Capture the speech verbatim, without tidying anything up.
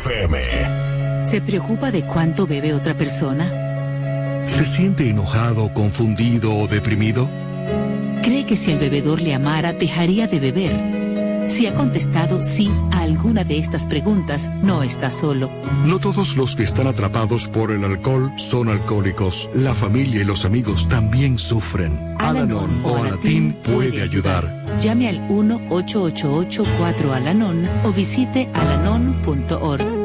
F M. ¿Se preocupa de cuánto bebe otra persona? ¿Se siente enojado, confundido o deprimido? ¿Cree que si el bebedor le amara, dejaría de beber? Si ha contestado sí a alguna de estas preguntas, no está solo. No todos los que están atrapados por el alcohol son alcohólicos. La familia y los amigos también sufren. Al-Anon o Alatín puede ayudar. Llame al uno ocho ocho ocho cuatro Al-Anon o visite alanon punto org.